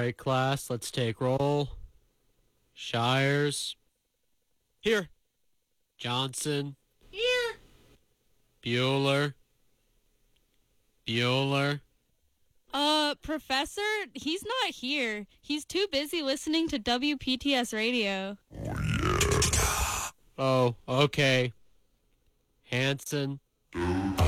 right, class, let's take roll. Shires. Here. Johnson. Here. Bueller. Professor, he's not here. He's too busy listening to WPTS radio. Oh, okay. Hanson.